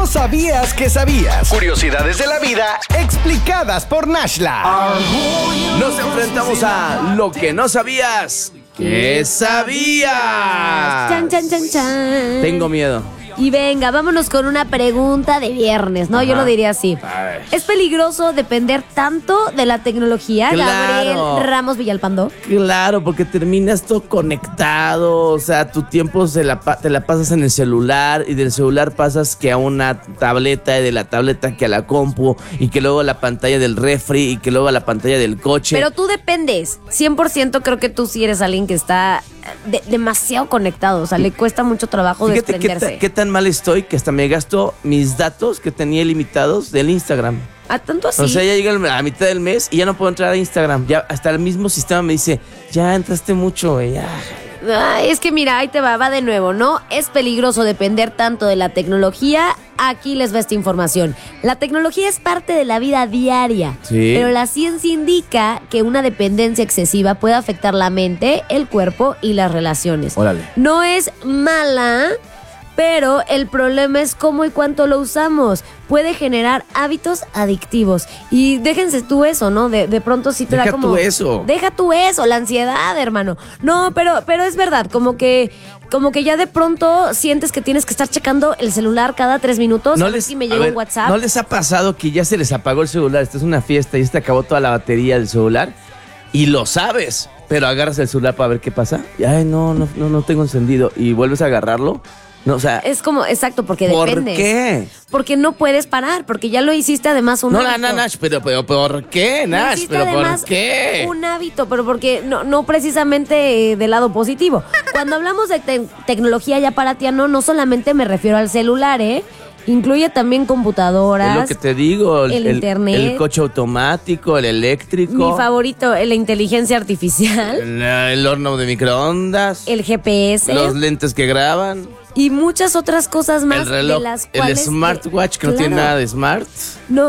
no sabías que sabías. Curiosidades de la vida explicadas por Nashla. Nos enfrentamos a lo que no sabías que sabías. Chan, chan, chan, chan. Tengo miedo. Y venga, vámonos con una pregunta de viernes, ¿no? Ajá. Yo lo diría así. A ver. ¿Es peligroso depender tanto de la tecnología? Claro. Gabriel Ramos Villalpando. Claro, porque terminas todo conectado, o sea, tu tiempo te la pasas en el celular y del celular pasas que a una tableta y de la tableta que a la compu y que luego a la pantalla del refri y que luego a la pantalla del coche. Pero tú dependes. 100% creo que tú sí eres alguien que está demasiado conectado. O sea, le cuesta mucho trabajo Fíjate desprenderse. qué tan mal estoy que hasta me gasto mis datos que tenía ilimitados del Instagram. ¿A tanto así? O sea, ya llega a la mitad del mes y ya no puedo entrar a Instagram. Ya hasta el mismo sistema me dice, ya entraste mucho, güey, ya. Ay, es que mira, ahí te va de nuevo, ¿no? Es peligroso depender tanto de la tecnología. Aquí les va esta información. La tecnología es parte de la vida diaria, Sí. pero la ciencia indica que una dependencia excesiva puede afectar la mente, el cuerpo y las relaciones. Órale. No es mala, pero el problema es cómo y cuánto lo usamos. Puede generar hábitos adictivos. Y déjense tú eso, ¿no? De pronto sí te Deja da como... tú eso. Deja tú eso, la ansiedad, hermano. No, pero es verdad, como que ya de pronto sientes que tienes que estar checando el celular cada 3 minutos. No a ver les, si me a llega ver, un WhatsApp. ¿No les ha pasado que ya se les apagó el celular? Esta es una fiesta y se te acabó toda la batería del celular y lo sabes, pero agarras el celular para ver qué pasa. Y, ay, no tengo encendido y vuelves a agarrarlo. No, o sea, Es como, exacto, porque ¿por dependes. qué? Porque no puedes parar, porque ya lo hiciste además un hábito. Nash, pero ¿por qué, Lo Nash? hiciste ¿Pero además por qué? un hábito, pero porque no precisamente del lado positivo. Cuando hablamos de tecnología ya para ti, no solamente me refiero al celular, incluye también computadoras. Es lo que te digo, el internet. el coche automático, el eléctrico. Mi favorito, la inteligencia artificial, El horno de microondas. el GPS Los lentes que graban. y muchas otras cosas más El reloj. de las El cuales... smartwatch que no tiene Claro. nada de smart. No,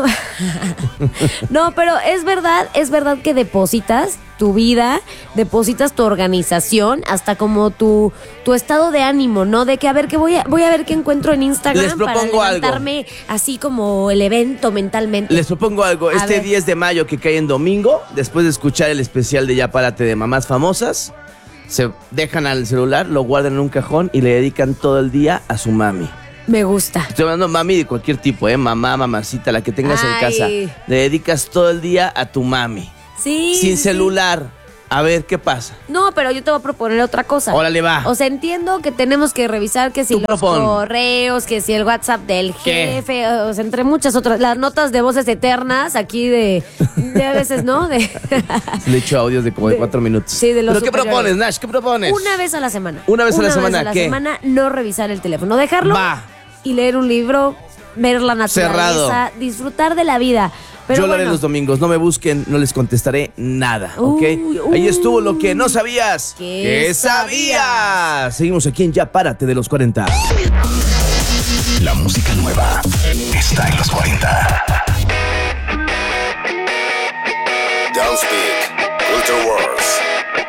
no, pero es verdad que depositas tu vida, depositas tu organización, hasta como tu estado de ánimo, ¿no? De que a ver, que voy a ver qué encuentro en Instagram Les propongo para algo. levantarme así como el evento mentalmente. Les propongo algo. A Este ver. 10 de mayo que cae en domingo, después de escuchar el especial de Ya Párate de Mamás Famosas, se dejan al celular, lo guardan en un cajón y le dedican todo el día a su mami. Me gusta. Estoy hablando mami de cualquier tipo, mamá, mamacita, la que tengas en Ay. casa. Le dedicas todo el día a tu mami. Sí. Sin sí. celular. A ver qué pasa. No, pero yo te voy a proponer otra cosa. Órale, va. O sea, entiendo que tenemos que revisar que si Tú los propon. correos, que si el WhatsApp del ¿Qué? jefe, o sea, entre muchas otras, las notas de voces eternas aquí de a veces, ¿no? Le he hecho audios de como de 4 minutos. Sí, de los ¿Pero qué superiores. propones, Nash? ¿Qué propones? Una vez a la semana. Una vez a la semana, Una vez a la ¿qué? semana no revisar el teléfono, dejarlo Va. y leer un libro, ver la naturaleza, Cerrado. disfrutar de la vida. Pero Yo lo haré bueno, los domingos, no me busquen, no les contestaré nada, ¿ok? Uy, Ahí estuvo lo que no sabías. ¿Qué sabías? Seguimos aquí en Ya Párate de los 40. La música nueva está en los 40. Don't speak. Culture Wars.